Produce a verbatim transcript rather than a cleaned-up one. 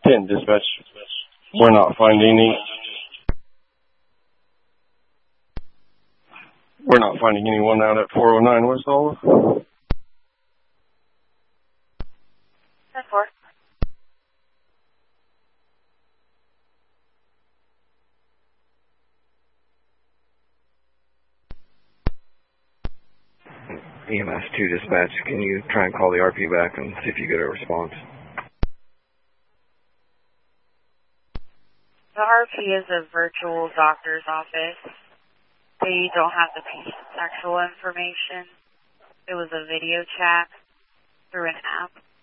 ten dispatch. We're not finding any. We're not finding anyone out at four oh nine West Olive. ten four. E M S two dispatch, can you try and call the R P back and see if you get a response? The R P is a virtual doctor's office. They don't have the patient's actual information. It was a video chat through an app.